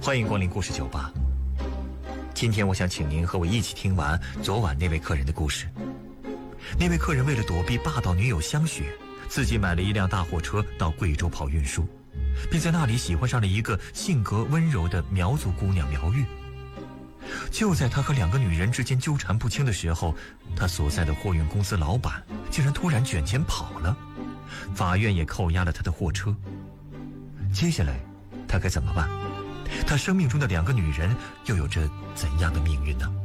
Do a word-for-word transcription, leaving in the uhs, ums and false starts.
欢迎光临故事酒吧。今天我想请您和我一起听完昨晚那位客人的故事。那位客人为了躲避霸道女友香雪，自己买了一辆大货车到贵州跑运输，并在那里喜欢上了一个性格温柔的苗族姑娘苗玉。就在他和两个女人之间纠缠不清的时候，他所在的货运公司老板竟然突然卷钱跑了，法院也扣押了他的货车。接下来他该怎么办？他生命中的两个女人又有着怎样的命运呢？